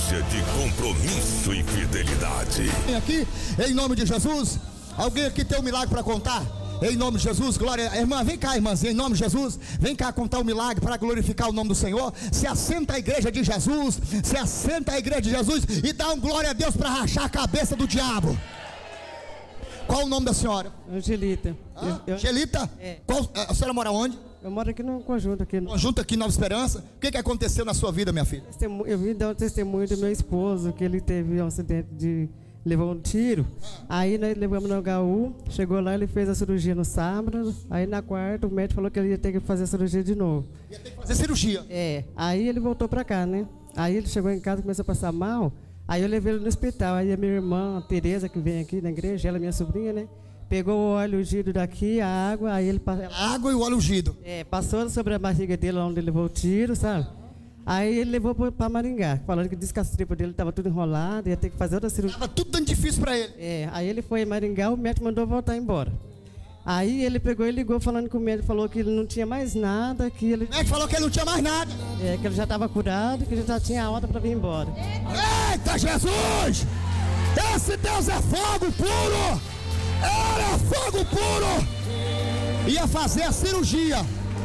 igreja de compromisso e fidelidade. Aqui, em nome de Jesus, alguém aqui tem um milagre para contar? Em nome de Jesus, glória. Irmã, vem cá, irmãzinha, em nome de Jesus, vem cá contar um milagre para glorificar o nome do Senhor. Se assenta a igreja de Jesus, se assenta a igreja de Jesus e dá um glória a Deus para rachar a cabeça do diabo. Qual o nome da senhora? Angelita. Angelita? É. A senhora mora onde? Eu moro aqui no conjunto aqui. Conjunto aqui, Nova Esperança. O que aconteceu na sua vida, minha filha? Eu vim dar um testemunho do meu esposo, que ele teve um acidente levou um tiro. Aí nós levamos no HU, chegou lá, ele fez a cirurgia no sábado. Aí na quarta o médico falou que ele ia ter que fazer a cirurgia de novo. Ia ter que fazer cirurgia? É. Aí ele voltou pra cá, né? Aí ele chegou em casa e começou a passar mal. Aí eu levei ele no hospital. Aí a minha irmã, a Tereza, que vem aqui na igreja, ela é minha sobrinha, né? Pegou o óleo ungido daqui, a água, aí ele... A água e o óleo ungido. É, passou sobre a barriga dele, onde ele levou o tiro, sabe? Aí ele levou para Maringá, falando que disse que as tripas dele estavam tudo enrolado, ia ter que fazer outra cirurgia. Estava tudo dando difícil para ele. É, aí ele foi em Maringá, o médico mandou voltar embora. Aí ele pegou e ligou falando que o médico falou que ele não tinha mais nada, que ele... O médico falou que ele não tinha mais nada. É, que ele já estava curado, que ele já tinha a hora para vir embora. Eita, Jesus! Esse Deus é fogo puro! Era fogo puro! Ia fazer a cirurgia.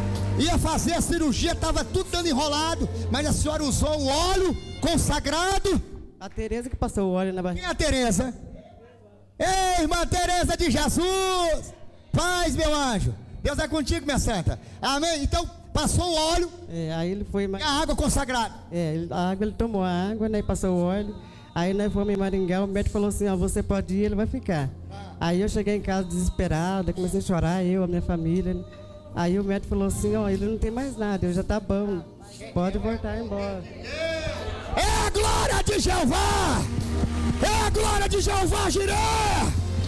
Estava tudo dando enrolado, mas a senhora usou o óleo consagrado. A Tereza que passou o óleo na barriga. Quem é a Tereza? Ei, irmã Tereza de Jesus! Paz, meu anjo. Deus é contigo, minha santa. Amém? Então, passou o óleo. É, aí ele foi... E a água consagrada. É, a água, ele tomou a água, né, passou o óleo. Aí nós fomos em Maringá, o médico falou assim, ó, você pode ir, ele vai ficar. Aí eu cheguei em casa desesperada, comecei a chorar, eu, a minha família. Aí o médico falou assim, ó, ele não tem mais nada, ele já tá bom, pode voltar embora. É a glória de Jeová! É a glória de Jeová, Jiré!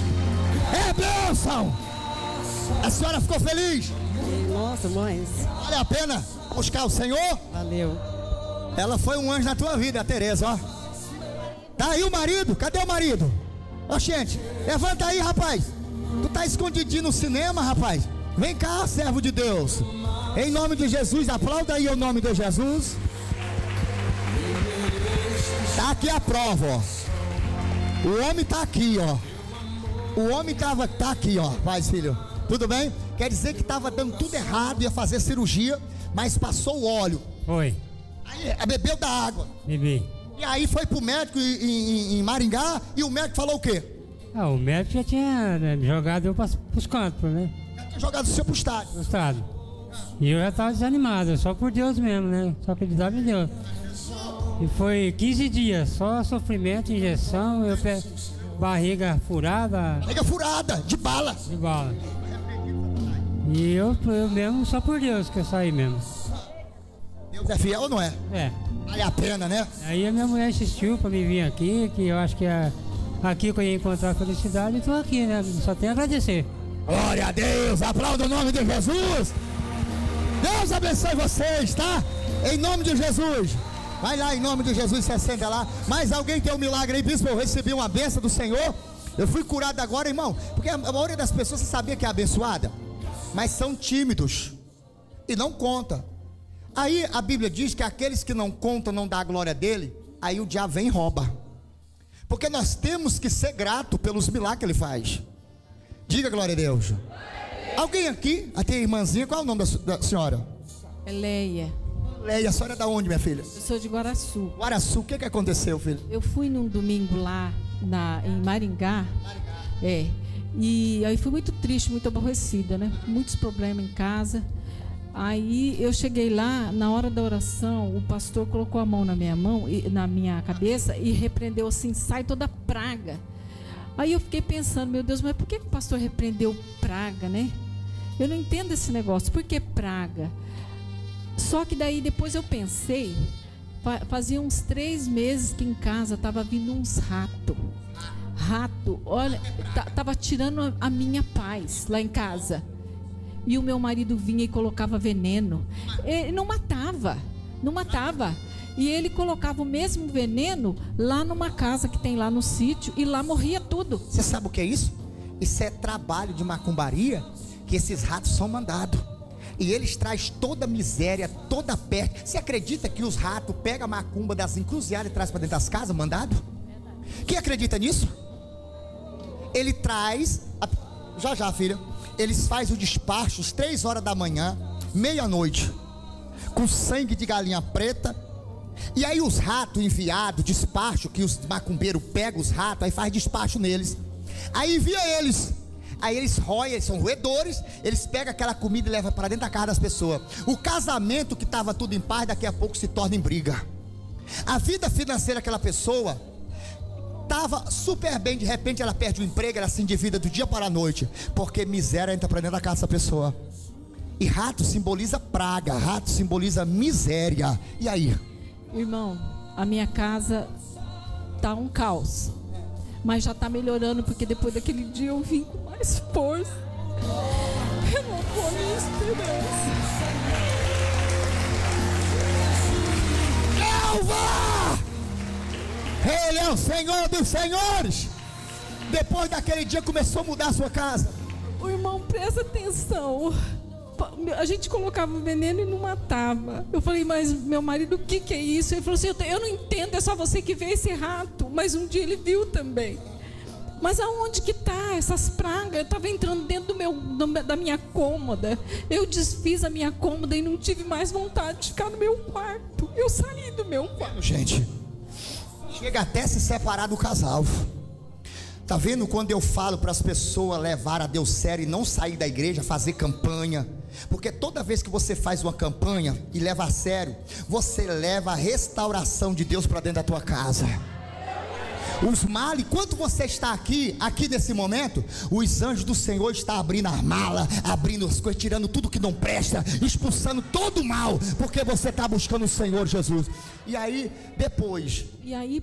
É bênção! A senhora ficou feliz? Nossa, mães. Vale a pena buscar o Senhor? Valeu. Ela foi um anjo na tua vida, a Tereza, ó. Tá aí o marido? Cadê o marido? Ó, gente, levanta aí, rapaz. Tu tá escondidinho no cinema, rapaz? Vem cá, servo de Deus. Em nome de Jesus, aplauda aí o nome de Jesus. Tá aqui a prova, ó. O homem tá aqui, ó. O homem tá aqui, ó. Paz, filho. Tudo bem? Quer dizer que tava dando tudo errado, ia fazer cirurgia, mas passou o óleo. Foi. Aí bebeu da água. Bebi. E aí foi pro médico em Maringá e o médico falou o quê? O médico já tinha jogado eu pros cantos, né? Já tinha jogado o seu pro estádio. No estado. E eu já tava desanimado, só por Deus mesmo, né? Só acreditava em Deus. E foi 15 dias, só sofrimento, injeção, barriga furada. Barriga furada, de bala. De bala. E eu mesmo, só por Deus que eu saí mesmo. Deus é fiel ou não é? É. Vale a pena, né? Aí a minha mulher insistiu pra me vir aqui, que eu acho que é aqui que eu ia encontrar a felicidade, e tô aqui, né? Só tenho a agradecer. Glória a Deus, aplauda o nome de Jesus. Deus abençoe vocês, tá? Em nome de Jesus. Vai lá em nome de Jesus, se assenta lá. Mais alguém tem um milagre aí, bispo? Eu recebi uma bênção do Senhor. Eu fui curado agora, irmão. Porque a maioria das pessoas, você sabia que é abençoada? Mas são tímidos e não conta. Aí a Bíblia diz que aqueles que não contam, não dá a glória dele. Aí o diabo vem e rouba. Porque nós temos que ser grato pelos milagres que ele faz. Diga glória a Deus. Alguém aqui, até a irmãzinha, qual é o nome da senhora? É Leia. Leia, a senhora é da onde, minha filha? Eu sou de Guaraçu. Guaraçu, o que aconteceu, filho? Eu fui num domingo lá em Maringá. E aí fui muito triste, muito aborrecida, né? Muitos problemas em casa. Aí eu cheguei lá, na hora da oração, o pastor colocou a mão na minha cabeça e repreendeu assim, sai toda praga. Aí eu fiquei pensando, meu Deus, mas por que o pastor repreendeu praga, né? Eu não entendo esse negócio, por que praga? Só que daí depois eu pensei, fazia uns 3 meses que em casa estava vindo uns rato, olha, tava tirando a minha paz lá em casa. E o meu marido vinha e colocava veneno. Ele não matava. E ele colocava o mesmo veneno lá numa casa que tem lá no sítio. E lá morria tudo. Você sabe o que é isso? Isso é trabalho de macumbaria, que esses ratos são mandados. E eles trazem toda a miséria, toda a peste. Você acredita que os ratos pegam a macumba das encruzilhadas e trazem para dentro das casas, mandado? Quem acredita nisso? Ele traz, já filha, eles fazem o despacho às 3 horas da manhã, meia-noite, com sangue de galinha preta. E aí os ratos enviados, despacho, que os macumbeiros pegam os ratos, aí faz despacho neles. Aí envia eles. Aí eles roem, eles são roedores. Eles pegam aquela comida e levam para dentro da casa das pessoas. O casamento que estava tudo em paz, daqui a pouco se torna em briga. A vida financeira daquela pessoa estava super bem, de repente ela perde o emprego, ela se endivida do dia para a noite, porque miséria entra para dentro da casa dessa pessoa. E rato simboliza praga, rato simboliza miséria. E aí? Irmão, a minha casa tá um caos, mas já tá melhorando, porque depois daquele dia eu vim com mais força. Renovou a minha esperança. Elva! Ele é o Senhor dos senhores. Depois daquele dia começou a mudar a sua casa. O irmão, presta atenção. A gente colocava veneno e não matava. Eu falei, mas meu marido, o que é isso? Ele falou assim, eu não entendo, é só você que vê esse rato. Mas um dia ele viu também. Mas aonde que tá essas pragas? Eu estava entrando dentro da minha cômoda. Eu desfiz a minha cômoda e não tive mais vontade de ficar no meu quarto. Eu saí do meu quarto. Gente, chega até se separar do casal. Tá vendo quando eu falo para as pessoas levar a Deus sério e não sair da igreja, fazer campanha? Porque toda vez que você faz uma campanha e leva a sério, você leva a restauração de Deus para dentro da tua casa. Os males, enquanto você está aqui nesse momento, os anjos do Senhor estão abrindo as malas, abrindo as coisas, tirando tudo que não presta, expulsando todo o mal, porque você está buscando o Senhor Jesus. E aí, depois... E aí